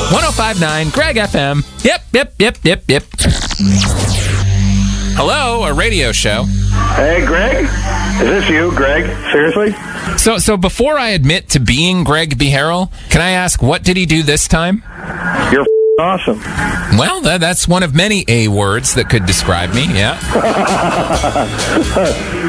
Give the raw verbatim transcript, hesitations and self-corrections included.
ten fifty-nine Greg F M. Yep, yep, yep, yep, yep. Hello, a radio show. Hey, Greg? Is this you, Greg? Seriously? So, so before I admit to being Greg Beharrell, can I ask, what did he do this time? You're awesome. Well, that, that's one of many A words that could describe me, yeah.